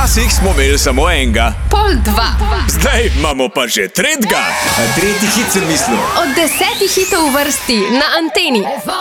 Včasih smo imeli samo enega, Pol dva. zdaj imamo pa že tretjega. Tretji hit sem mislil. Od 10 hitov v vrsti na Anteni.